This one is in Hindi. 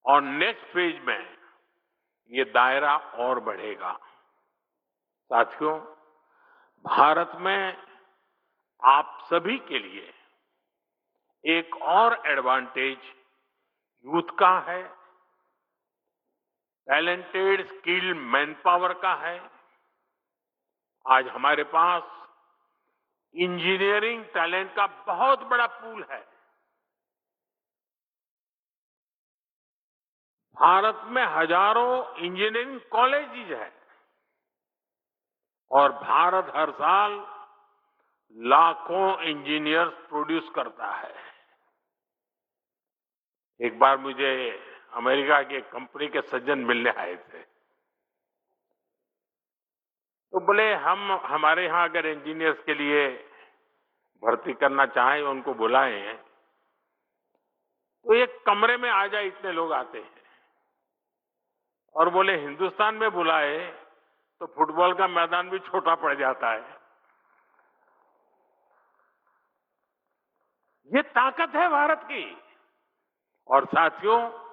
और नेक्स्ट फेज में ये दायरा और बढ़ेगा। साथियों, भारत में आप सभी के लिए एक और एडवांटेज यूथ का है, टैलेंटेड स्किल्ड मैन पावर का है। आज हमारे पास इंजीनियरिंग टैलेंट का बहुत बड़ा पूल है। भारत में हजारों इंजीनियरिंग कॉलेजेस हैं और भारत हर साल लाखों इंजीनियर्स प्रोड्यूस करता है। एक बार मुझे अमेरिका की एक कंपनी के सज्जन मिलने आए थे, तो बोले हम हमारे यहां अगर इंजीनियर्स के लिए भर्ती करना चाहें, उनको बुलाएं तो एक कमरे में आ जाए इतने लोग आते हैं। और बोले हिंदुस्तान में बुलाए तो फुटबॉल का मैदान भी छोटा पड़ जाता है। ये ताकत है भारत की। और साथियों,